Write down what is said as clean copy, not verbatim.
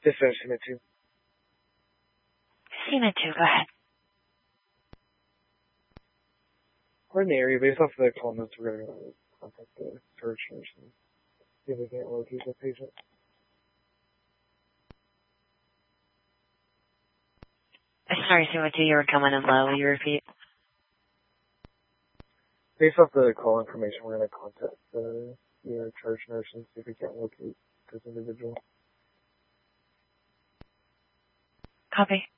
This is Cena 2. Cena 2, go ahead. We're in the area. Based off the call notes, we're going to contact the search nurse and see if we can't locate the patient. Sorry, Cena 2, you were coming in low. Will you repeat? Based off the call information, we're going to contact the charge nurse and see if we can't locate this individual. Copy.